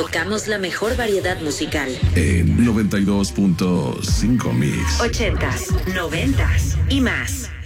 tocamos la mejor variedad musical. En 92.5 Mix. 80s, 90s y más.